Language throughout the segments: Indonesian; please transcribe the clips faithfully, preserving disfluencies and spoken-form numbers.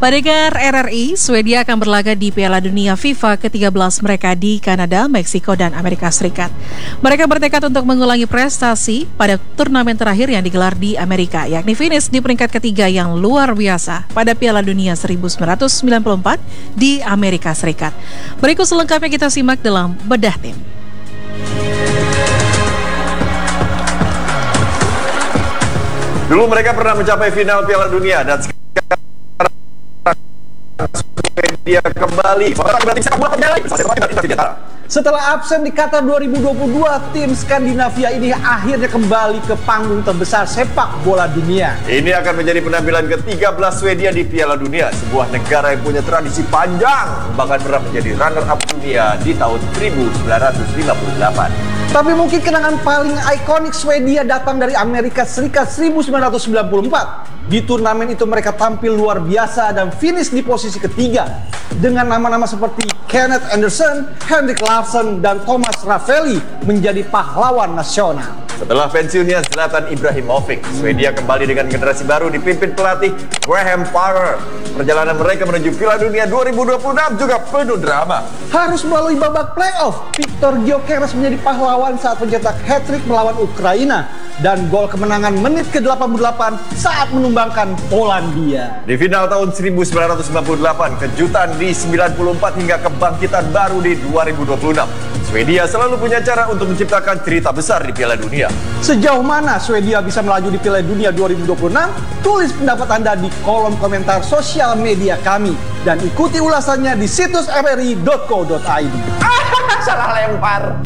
Pendengar R R I, Swedia akan berlaga di Piala Dunia FIFA ke tiga belas mereka di Kanada, Meksiko, dan Amerika Serikat. Mereka bertekad untuk mengulangi prestasi pada turnamen terakhir yang digelar di Amerika, yakni finish di peringkat ketiga yang luar biasa pada Piala Dunia seribu sembilan ratus sembilan puluh empat di Amerika Serikat. Berikut selengkapnya kita simak dalam Bedah Tim. Dulu mereka pernah mencapai final Piala Dunia dan sekarang Swedia kembali. Setelah absen di Qatar dua ribu dua puluh dua, tim Skandinavia ini akhirnya kembali ke panggung terbesar sepak bola dunia. Ini akan menjadi penampilan ke tiga belas Swedia di Piala Dunia, sebuah negara yang punya tradisi panjang, bahkan pernah menjadi runner-up dunia di tahun seribu sembilan ratus lima puluh delapan. Tapi mungkin kenangan paling ikonik Swedia datang dari Amerika Serikat seribu sembilan ratus sembilan puluh empat. Di turnamen itu mereka tampil luar biasa dan finish di posisi ketiga dengan nama-nama seperti Kenneth Anderson, Henrik Larsson, dan Thomas Ravelli menjadi pahlawan nasional. Setelah pensiunnya Zlatan Ibrahimovic, Swedia kembali dengan generasi baru dipimpin pelatih Graham Potter. Perjalanan mereka menuju Piala Dunia dua ribu dua puluh enam juga penuh drama. Harus melalui babak playoff, Viktor Gyökeres menjadi pahlawan saat mencetak hat-trick melawan Ukraina dan gol kemenangan menit ke delapan puluh delapan saat menumbangkan Polandia. Di final tahun seribu sembilan ratus sembilan puluh delapan, kejutan di sembilan puluh empat hingga kebangkitan baru di dua ribu dua puluh enam. Swedia selalu punya cara untuk menciptakan cerita besar di Piala Dunia. Sejauh mana Swedia bisa melaju di Piala Dunia dua ribu dua puluh enam? Tulis pendapat Anda di kolom komentar sosial media kami dan ikuti ulasannya di situs r r i dot co dot i d. Salah lempar.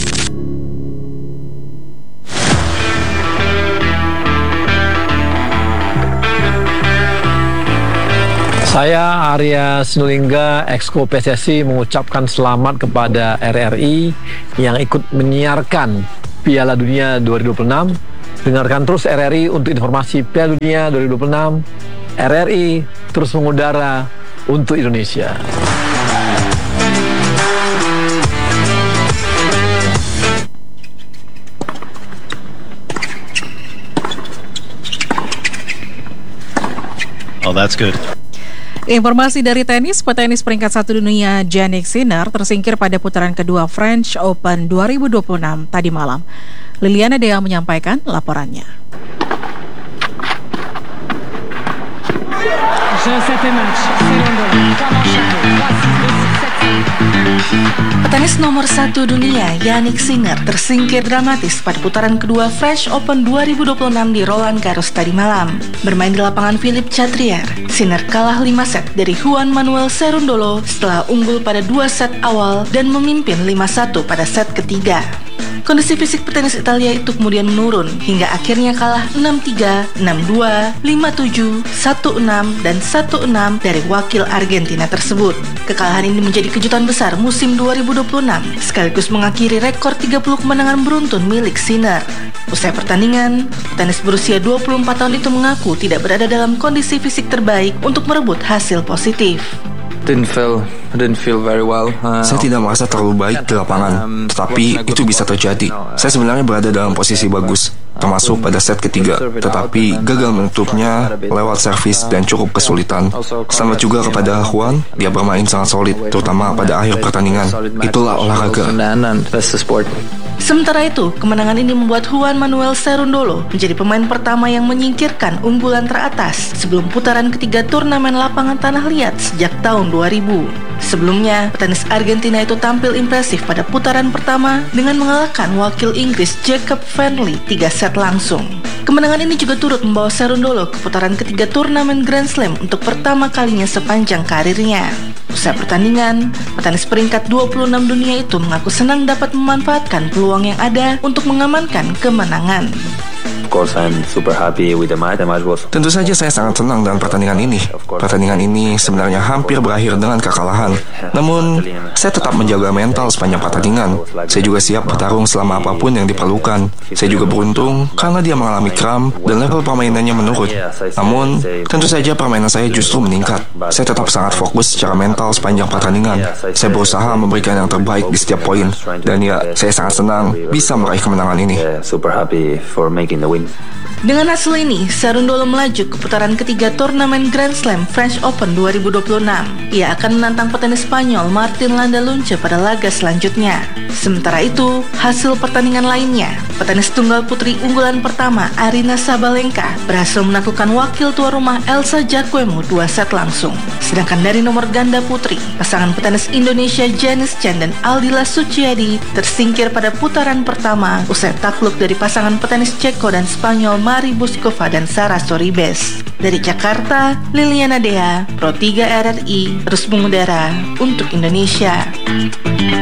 Saya Arya Sinulinga, Exco P S S I, mengucapkan selamat kepada R R I yang ikut menyiarkan Piala Dunia dua ribu dua puluh enam. Dengarkan terus R R I untuk informasi Piala Dunia dua ribu dua puluh enam. R R I terus mengudara untuk Indonesia. Oh, that's good. Informasi dari tenis, petenis peringkat satu dunia Jannik Sinner tersingkir pada putaran kedua French Open dua ribu dua puluh enam tadi malam. Liliana Dea menyampaikan laporannya. Petenis nomor satu dunia Jannik Sinner tersingkir dramatis pada putaran kedua French Open dua ribu dua puluh enam di Roland Garros tadi malam. Bermain di lapangan Philippe Chatrier, Sinner kalah lima set dari Juan Manuel Cerundolo setelah unggul pada dua set awal dan memimpin lima satu pada set ketiga. Kondisi fisik petenis Italia itu kemudian menurun hingga akhirnya kalah enam tiga, enam dua, lima tujuh, satu enam, dan satu enam dari wakil Argentina tersebut. Kekalahan ini menjadi kejutan besar musim dua ribu dua puluh enam, sekaligus mengakhiri rekor tiga puluh kemenangan beruntun milik Sinner. Usai pertandingan, petenis berusia dua puluh empat tahun itu mengaku tidak berada dalam kondisi fisik terbaik untuk merebut hasil positif. Didn't feel, didn't feel very well. Uh, Saya tidak merasa terlalu baik di lapangan, tetapi itu bisa terjadi. Saya sebenarnya berada dalam posisi bagus, termasuk pada set ketiga, tetapi gagal menutupnya lewat servis dan cukup kesulitan. Selamat juga kepada Juan, dia bermain sangat solid, terutama pada akhir pertandingan. Itulah olahraga. Sementara itu, kemenangan ini membuat Juan Manuel Cerundolo menjadi pemain pertama yang menyingkirkan unggulan teratas sebelum putaran ketiga turnamen lapangan tanah liat sejak tahun dua ribu. Sebelumnya, petenis Argentina itu tampil impresif pada putaran pertama dengan mengalahkan wakil Inggris Jacob Fendley tiga set langsung. Kemenangan ini juga turut membawa Cerundolo ke putaran ketiga turnamen Grand Slam untuk pertama kalinya sepanjang karirnya. Usai pertandingan, petenis peringkat dua puluh enam dunia itu mengaku senang dapat memanfaatkan peluang yang ada untuk mengamankan kemenangan. Tentu saja saya sangat senang dengan pertandingan ini. Pertandingan ini sebenarnya hampir berakhir dengan kekalahan. Namun, saya tetap menjaga mental sepanjang pertandingan. Saya juga siap bertarung selama apapun yang diperlukan. Saya juga beruntung karena dia mengalami kram dan level permainannya menurun. Namun, tentu saja permainan saya justru meningkat. Saya tetap sangat fokus secara mental sepanjang pertandingan. Saya berusaha memberikan yang terbaik di setiap poin. Dan ya, saya sangat senang bisa meraih kemenangan ini. Dengan hasil ini, Cerundolo melaju ke putaran ketiga turnamen Grand Slam French Open dua ribu dua puluh enam. Ia akan menantang petenis Spanyol Martin Landalunce pada laga selanjutnya. Sementara itu, hasil pertandingan lainnya, petenis tunggal putri unggulan pertama Aryna Sabalenka berhasil menaklukkan wakil tuan rumah Elsa Jacquemus dua set langsung. Sedangkan dari nomor ganda putri, pasangan petenis Indonesia Janice Chan dan Aldila Suciadi tersingkir pada putaran pertama usai takluk dari pasangan petenis Ceko dan Spanyol Mari Bouzkova dan Sara Sorribes. Dari Jakarta, Liliana Dea, Pro tiga R R I, terus mengudara untuk Indonesia.